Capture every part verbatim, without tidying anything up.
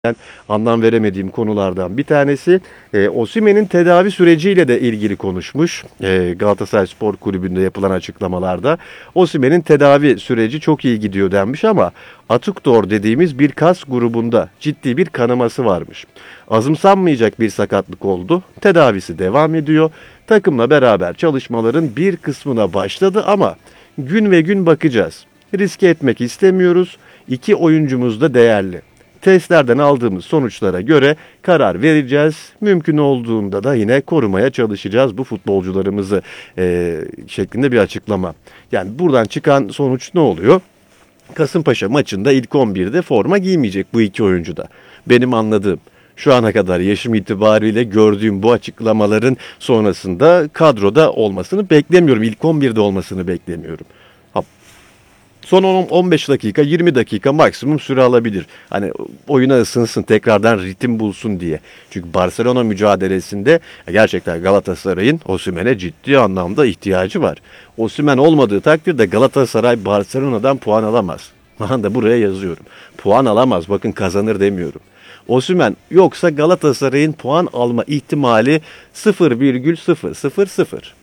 anlam veremediğim konulardan bir tanesi. E, Osimhen'in tedavi süreciyle de ilgili konuşmuş e, Galatasaray Spor Kulübü'nde yapılan açıklamalarda. Osimhen'in tedavi süreci çok iyi gidiyor denmiş ama Atuktor dediğimiz bir kas grubunda ciddi bir kanaması varmış. Azımsanmayacak bir sakatlık oldu. Tedavisi devam ediyor. Takımla beraber çalışmaların bir kısmına başladı ama gün ve gün bakacağız. Riske etmek istemiyoruz. İki oyuncumuz da değerli. Testlerden aldığımız sonuçlara göre karar vereceğiz. Mümkün olduğunda da yine korumaya çalışacağız bu futbolcularımızı e, şeklinde bir açıklama. Yani buradan çıkan sonuç ne oluyor? Kasımpaşa maçında ilk on birde forma giymeyecek bu iki oyuncu da. Benim anladığım. Şu ana kadar yaşım itibariyle gördüğüm bu açıklamaların sonrasında kadroda olmasını beklemiyorum. İlk on birde olmasını beklemiyorum. Son on on beş dakika, yirmi dakika maksimum süre alabilir. Hani oyuna ısınsın, tekrardan ritim bulsun diye. Çünkü Barcelona mücadelesinde gerçekten Galatasaray'ın Osimhen'e ciddi anlamda ihtiyacı var. Osimhen olmadığı takdirde Galatasaray Barcelona'dan puan alamaz. Ben de buraya yazıyorum. Puan alamaz, bakın kazanır demiyorum. Osimhen yoksa Galatasaray'ın puan alma ihtimali sıfır virgül sıfır sıfır sıfır.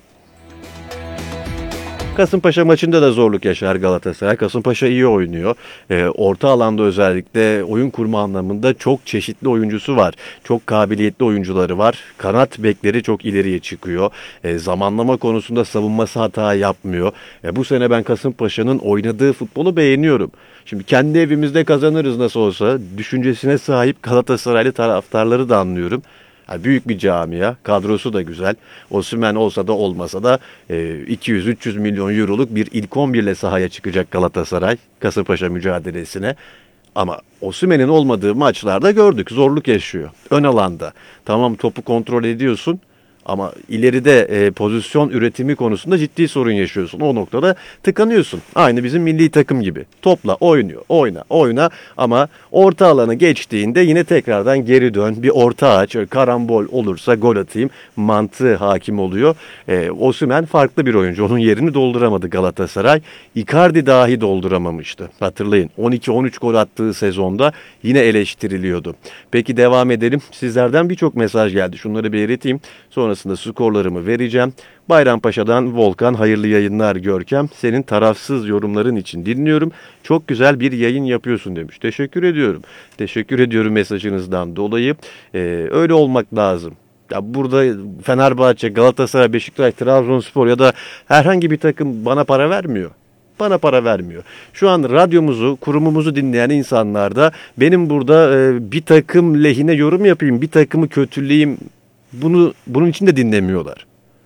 Kasımpaşa maçında da zorluk yaşar Galatasaray. Kasımpaşa iyi oynuyor. E, orta alanda özellikle oyun kurma anlamında çok çeşitli oyuncusu var. Çok kabiliyetli oyuncuları var. Kanat bekleri çok ileriye çıkıyor. E, zamanlama konusunda savunması hata yapmıyor. E, bu sene ben Kasımpaşa'nın oynadığı futbolu beğeniyorum. Şimdi kendi evimizde kazanırız nasıl olsa düşüncesine sahip Galatasaraylı taraftarları da anlıyorum. Yani büyük bir camia, kadrosu da güzel. Osimhen olsa da olmasa da iki yüz üç yüz milyon euroluk bir ilk on bir ile sahaya çıkacak Galatasaray Kasımpaşa mücadelesine. Ama Osimhen'in olmadığı maçlarda gördük, zorluk yaşıyor. Ön alanda tamam topu kontrol ediyorsun ama ileride e, pozisyon üretimi konusunda ciddi sorun yaşıyorsun. O noktada tıkanıyorsun. Aynı bizim milli takım gibi. Topla oynuyor, oyna, oyna ama orta alanı geçtiğinde yine tekrardan geri dön. Bir orta aç, karambol olursa gol atayım mantığı hakim oluyor. E, Osimhen farklı bir oyuncu. Onun yerini dolduramadı Galatasaray. Icardi dahi dolduramamıştı. Hatırlayın on iki on üç gol attığı sezonda yine eleştiriliyordu. Peki devam edelim. Sizlerden birçok mesaj geldi. Şunları belirteyim. Sonrasında skorlarımı vereceğim. Bayrampaşa'dan Volkan hayırlı yayınlar Görkem. Senin tarafsız yorumların için dinliyorum. Çok güzel bir yayın yapıyorsun demiş. Teşekkür ediyorum. Teşekkür ediyorum mesajınızdan dolayı. Ee, öyle olmak lazım. Ya burada Fenerbahçe, Galatasaray, Beşiktaş, Trabzonspor ya da herhangi bir takım bana para vermiyor. Bana para vermiyor. Şu an radyomuzu, kurumumuzu dinleyen insanlar da benim burada e, bir takım lehine yorum yapayım, bir takımı kötüleyeyim. Bunu bunun için de dinlemiyorlar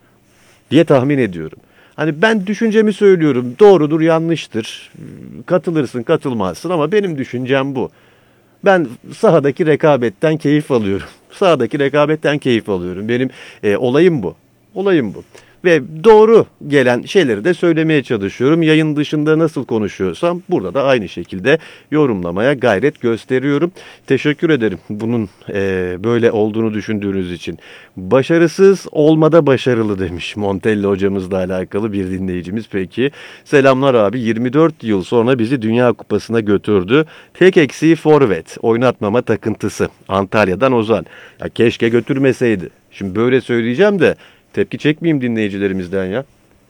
diye tahmin ediyorum. Hani ben düşüncemi söylüyorum. Doğrudur, yanlıştır. Katılırsın, katılmazsın ama benim düşüncem bu. Ben sahadaki rekabetten keyif alıyorum. Sahadaki rekabetten keyif alıyorum. Benim e, olayım bu. Olayım bu. Ve doğru gelen şeyleri de söylemeye çalışıyorum. Yayın dışında nasıl konuşuyorsam burada da aynı şekilde yorumlamaya gayret gösteriyorum. Teşekkür ederim bunun e, böyle olduğunu düşündüğünüz için. Başarısız olmada başarılı demiş Montella hocamızla alakalı bir dinleyicimiz. Peki selamlar abi, yirmi dört yıl sonra bizi Dünya Kupası'na götürdü. Tek eksiği forvet, oynatmama takıntısı. Antalya'dan Ozan. Ya keşke götürmeseydi. Şimdi böyle söyleyeceğim de tepki çekmeyeyim dinleyicilerimizden ya.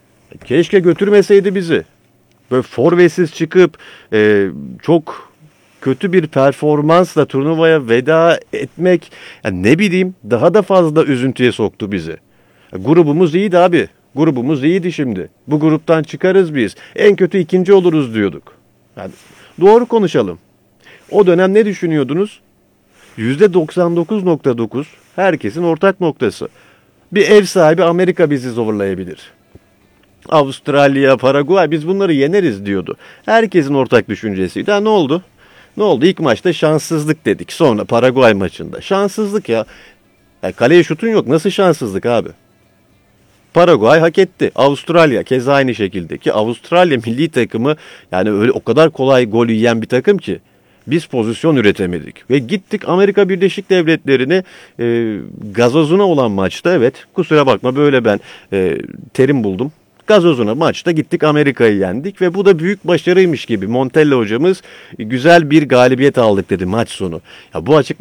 Keşke götürmeseydi bizi. Böyle forvetsiz çıkıp e, çok kötü bir performansla turnuvaya veda etmek, yani ne bileyim, daha da fazla üzüntüye soktu bizi. Grubumuz iyiydi abi. Grubumuz iyiydi şimdi. Bu gruptan çıkarız biz. En kötü ikinci oluruz diyorduk. Yani doğru konuşalım. O dönem ne düşünüyordunuz? yüzde doksan dokuz nokta dokuz herkesin ortak noktası. Bir ev sahibi Amerika bizi zorlayabilir. Avustralya, Paraguay biz bunları yeneriz diyordu. Herkesin ortak düşüncesiydi. Ha, ne oldu? Ne oldu? İlk maçta şanssızlık dedik. Sonra Paraguay maçında. Şanssızlık ya. ya kaleye şutun yok. Nasıl şanssızlık abi? Paraguay hak etti. Avustralya keza aynı şekilde ki Avustralya milli takımı yani öyle o kadar kolay gol yiyen bir takım ki. Biz pozisyon üretemedik ve gittik Amerika Birleşik Devletleri'ni e, gazozuna olan maçta, evet kusura bakma böyle ben e, terim buldum. gazozuna maçta gittik, Amerika'yı yendik ve bu da büyük başarıymış gibi. Montella hocamız güzel bir galibiyet aldık dedi maç sonu. Ya bu açık